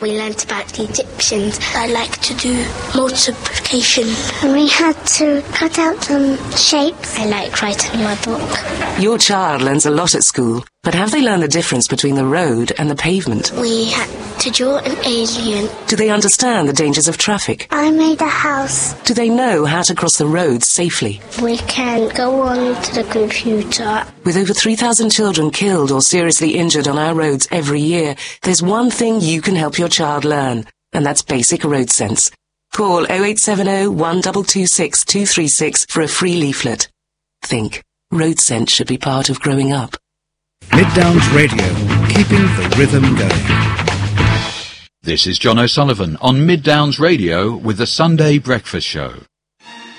we learnt about the Egyptians. I like to do multiplication. We had to cut out some shapes. I like writing my book. Your child learns a lot at school, but have they learned the difference between the road and the pavement? We had to draw an alien. Do they understand the dangers of traffic? I made a house. Do they know how to cross the road safely? We can go on to the computer. With over 3,000 children killed or seriously injured on our roads every year, there's one thing you can help your child learn, and that's basic road sense. Call 0870 1226 236 for a free leaflet. Think. Road sense should be part of growing up. Mid Downs Radio, keeping the rhythm going. This is John O'Sullivan on Mid Downs Radio with the Sunday Breakfast Show.